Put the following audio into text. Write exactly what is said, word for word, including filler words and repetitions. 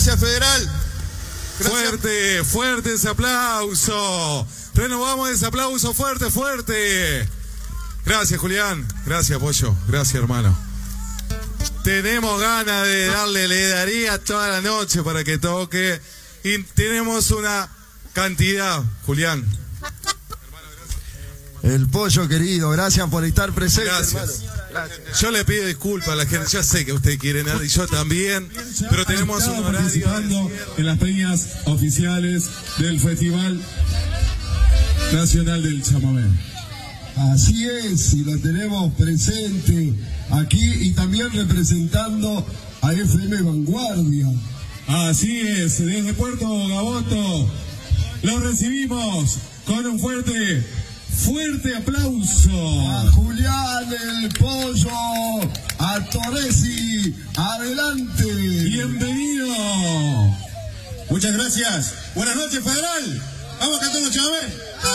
Gracias, Federal. Gracias. Fuerte, fuerte ese aplauso. Renovamos ese aplauso fuerte, fuerte. Gracias, Julián. Gracias, Pollo. Gracias, hermano. Tenemos ganas de darle, le daría toda la noche para que toque. Y tenemos una cantidad, Julián. El Pollo querido, gracias por estar presente. Gracias. Gracias. Yo le pido disculpas a la gente, ya sé que usted quiere nada y yo también, pero tenemos un horario participando en las peñas oficiales del Festival Nacional del Chamamé. Así es, y lo tenemos presente aquí y también representando a F M Vanguardia. Así es, desde Puerto Gaboto lo recibimos con un fuerte, fuerte aplauso. A Julián el Pollo, a Torresi, adelante. Bienvenido. Muchas gracias. Buenas noches, Federal. Vamos a cantar los chamamé.